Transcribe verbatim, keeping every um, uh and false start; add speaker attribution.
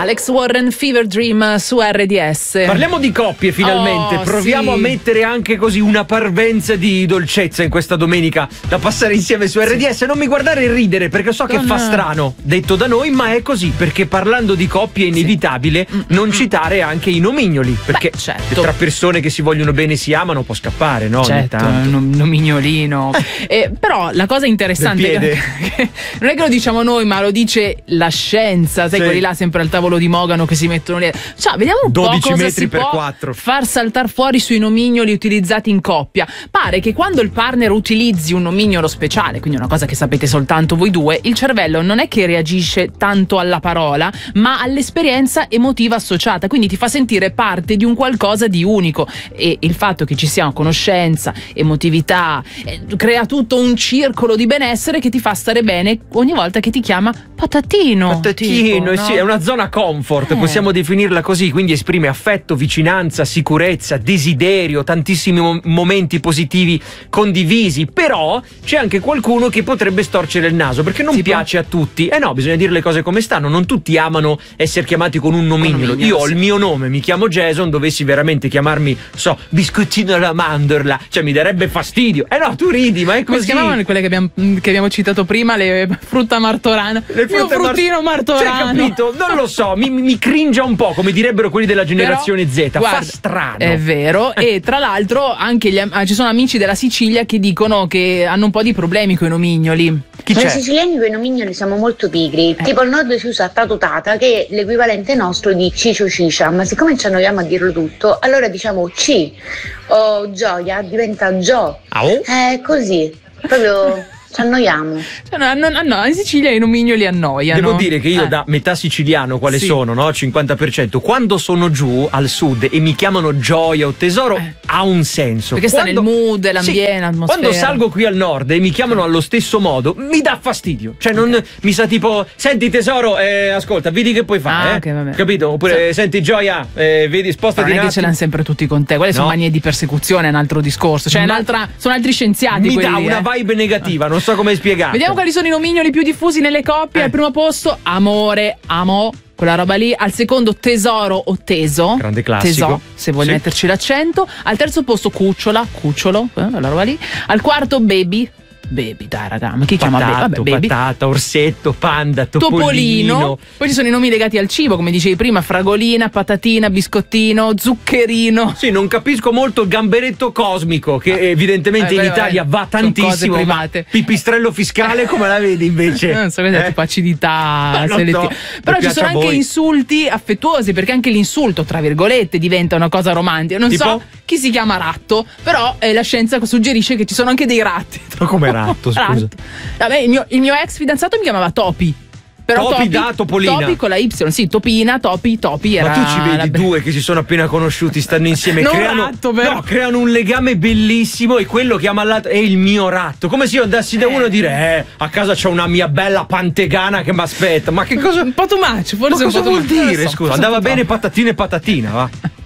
Speaker 1: Alex Warren, Fever Dream su R D S.
Speaker 2: Parliamo di coppie finalmente,
Speaker 1: oh,
Speaker 2: proviamo
Speaker 1: sì.
Speaker 2: a mettere anche così una parvenza di dolcezza in questa domenica da passare insieme su R D S. Non mi guardare e ridere perché so che
Speaker 1: Don...
Speaker 2: fa strano detto da noi, ma è così, perché parlando di coppie è inevitabile sì. non mm-hmm. citare anche i nomignoli, perché
Speaker 1: Beh, certo.
Speaker 2: tra persone che si vogliono bene si amano può scappare, no?
Speaker 1: Certo, un nomignolino. eh, però la cosa interessante è che non è che lo diciamo noi, ma lo dice la scienza, sai, sì. quelli là sempre al tavolo di Mogano che si mettono lì. Cioè, vediamo un po' cosa
Speaker 2: metri
Speaker 1: si
Speaker 2: per
Speaker 1: può
Speaker 2: quattro.
Speaker 1: far saltare fuori sui nomignoli utilizzati in coppia. Pare che quando il partner utilizzi un nomignolo speciale, quindi una cosa che sapete soltanto voi due, il cervello non è che reagisce tanto alla parola, ma all'esperienza emotiva associata, quindi ti fa sentire parte di un qualcosa di unico, e il fatto che ci sia conoscenza, emotività, eh, crea tutto un circolo di benessere che ti fa stare bene ogni volta che ti chiama patatino.
Speaker 2: Patatino,
Speaker 1: tipo, no?
Speaker 2: Sì, è una zona comfort,
Speaker 1: eh.
Speaker 2: possiamo definirla così, quindi esprime affetto, vicinanza, sicurezza, desiderio, tantissimi mo- momenti positivi condivisi. Però c'è anche qualcuno che potrebbe storcere il naso, perché non
Speaker 1: tipo?
Speaker 2: piace a tutti. Eh no, bisogna dire le cose come stanno, non tutti amano essere chiamati con un nomignolo. Io ho
Speaker 1: sì.
Speaker 2: il mio nome, mi chiamo Jason, dovessi veramente chiamarmi, so, biscottino alla mandorla, cioè mi darebbe fastidio. Eh no, tu ridi, ma è così.
Speaker 1: Come si chiamavano quelle che abbiamo, che abbiamo citato prima, le frutta martorana?
Speaker 2: Le
Speaker 1: mio fruttino
Speaker 2: mar-
Speaker 1: martorano.
Speaker 2: Cioè, capito? Non lo so, mi, mi cringia un po', come direbbero quelli della generazione
Speaker 1: Però,
Speaker 2: Z.
Speaker 1: guarda,
Speaker 2: fa strano.
Speaker 1: È vero. E tra l'altro anche gli, ah, ci sono amici della Sicilia che dicono che hanno un po' di problemi con i nomignoli.
Speaker 2: Chi
Speaker 3: Noi
Speaker 2: c'è?
Speaker 3: siciliani con i nomignoli siamo molto pigri.
Speaker 1: Eh.
Speaker 3: Tipo al nord si usa tatutata, che è l'equivalente nostro di cicio cicia, ma siccome ci annoiamo a dirlo tutto, allora diciamo ci o gioia diventa gio.
Speaker 2: Ah, oh?
Speaker 3: È così, proprio ci annoiamo.
Speaker 1: Cioè, no, no, no, in Sicilia i nomignoli annoiano.
Speaker 2: Devo dire che io
Speaker 1: eh.
Speaker 2: da metà siciliano, quale
Speaker 1: Sì.
Speaker 2: sono, no? cinquanta per cento, quando sono giù al sud e mi chiamano Gioia o Tesoro,
Speaker 1: Eh.
Speaker 2: ha un senso.
Speaker 1: Perché sta
Speaker 2: Quando-
Speaker 1: nel mood, l'ambiente,
Speaker 2: Sì,
Speaker 1: l'atmosfera.
Speaker 2: quando salgo qui al nord e mi chiamano allo stesso modo, mi dà fastidio. Cioè, non
Speaker 1: Ok.
Speaker 2: mi sa tipo, senti Tesoro, eh, ascolta, vedi che puoi fare,
Speaker 1: Ah,
Speaker 2: eh?
Speaker 1: ok, vabbè.
Speaker 2: Capito? Oppure,
Speaker 1: Sì.
Speaker 2: senti Gioia, eh, vedi,
Speaker 1: Ma
Speaker 2: spostati
Speaker 1: non
Speaker 2: un
Speaker 1: è che ce
Speaker 2: attimo.
Speaker 1: l'hanno sempre tutti con te, quelle sono
Speaker 2: No.
Speaker 1: manie di persecuzione, è un altro discorso. Cioè, è
Speaker 2: Ma-
Speaker 1: un'altra, sono altri scienziati
Speaker 2: Mi
Speaker 1: quelli
Speaker 2: dà
Speaker 1: lì,
Speaker 2: una
Speaker 1: eh.
Speaker 2: vibe negativa, non so come spiegarlo.
Speaker 1: Vediamo quali sono i nomignoli più diffusi nelle coppie.
Speaker 2: Eh.
Speaker 1: Al primo posto, amore, amo, quella roba lì. Al secondo, tesoro o teso.
Speaker 2: Grande classico.
Speaker 1: Teso, se vuoi
Speaker 2: Sì.
Speaker 1: metterci l'accento. Al terzo posto, cucciola, cucciolo, eh, quella roba lì. Al quarto, baby. Baby, dai raga, ma chi chiama baby?
Speaker 2: Patato,
Speaker 1: Vabbè, baby.
Speaker 2: patata, orsetto, panda, topolino.
Speaker 1: Topolino. Poi ci sono i nomi legati al cibo, come dicevi prima, fragolina, patatina, biscottino, zuccherino.
Speaker 2: Sì, non capisco molto il gamberetto cosmico, che evidentemente
Speaker 1: Eh,
Speaker 2: in
Speaker 1: beh,
Speaker 2: Italia
Speaker 1: beh,
Speaker 2: va
Speaker 1: sono cose
Speaker 2: tantissimo. Ma
Speaker 1: private.
Speaker 2: pipistrello fiscale come la vedi invece?
Speaker 1: Non so, questa è
Speaker 2: Eh?
Speaker 1: tipo acidità
Speaker 2: Ma lo
Speaker 1: selettiva.
Speaker 2: so,
Speaker 1: Però
Speaker 2: mi
Speaker 1: ci
Speaker 2: piace
Speaker 1: sono
Speaker 2: a
Speaker 1: anche
Speaker 2: voi.
Speaker 1: insulti affettuosi, perché anche l'insulto, tra virgolette, diventa una cosa romantica. Non
Speaker 2: Tipo?
Speaker 1: so chi si chiama ratto, però eh, la scienza suggerisce che ci sono anche dei ratti.
Speaker 2: Ma come ratto, scusa?
Speaker 1: Ratto. Vabbè, il mio, il mio ex fidanzato mi chiamava Topi. Però
Speaker 2: Topi da Topolina.
Speaker 1: Topi con la Y, sì, Topina, Topi, Topi era.
Speaker 2: Ma tu ci
Speaker 1: la-
Speaker 2: vedi due che si sono appena conosciuti, stanno insieme,
Speaker 1: Non
Speaker 2: creano,
Speaker 1: ratto, però.
Speaker 2: no, creano un legame bellissimo, e quello che ama l'altro è il mio ratto. Come se io andassi da
Speaker 1: Eh.
Speaker 2: uno a dire eh, a casa c'ho una mia bella pantegana che mi aspetta. Ma che cosa,
Speaker 1: Un po' too much, forse
Speaker 2: ma
Speaker 1: un
Speaker 2: cosa
Speaker 1: po' too
Speaker 2: vuol
Speaker 1: much. Non lo
Speaker 2: dire?
Speaker 1: so,
Speaker 2: Scusa,
Speaker 1: forse
Speaker 2: andava
Speaker 1: un po'
Speaker 2: bene
Speaker 1: troppo.
Speaker 2: patatine e patatina, va.